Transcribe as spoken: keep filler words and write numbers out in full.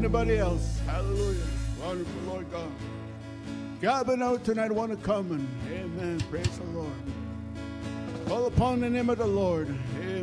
anybody else? Hallelujah. Wonderful, Lord God. God, out tonight, want to come and amen. Praise the Lord. Call upon the name of the Lord. Amen.